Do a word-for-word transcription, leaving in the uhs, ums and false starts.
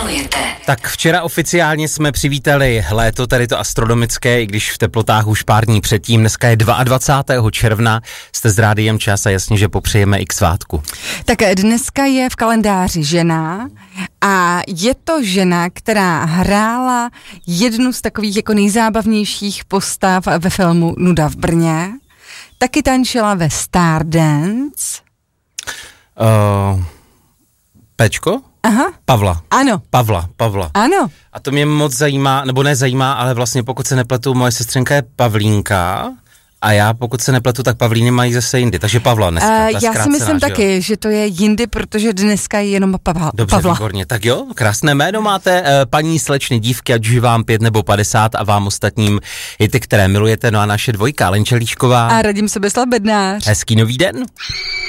milujete. Tak včera oficiálně jsme přivítali léto, tady to astronomické, i když v teplotách už pár dní předtím. Dneska je dvacátého druhého června, jste s Rádiem Čas a jasně, že popřejeme i k svátku. Tak dneska je v kalendáři žena a je to žena, která hrála jednu z takových jako nejzábavnějších postav ve filmu Nuda v Brně. Taky tančila ve Stardance. Uh, Pečko? Aha. Pavla. Ano. Pavla, Pavla. Ano. A to mě moc zajímá, nebo nezajímá, ale vlastně pokud se nepletu, moje sestřenka je Pavlínka a já pokud se nepletu, tak Pavlíny mají zase jindy, takže Pavla dneska. Uh, já si myslím že taky, jo? Že to je jindy, protože dneska je jenom Pavla. Dobře, Pavla. výborně. Tak jo, krásné jméno máte, uh, paní slečny dívky, ať už vám pět nebo padesát a vám ostatním i ty, které milujete, no a naše dvojka, Lenča Líšková. A Radim Sobeslav Bednář. Hezký nový den.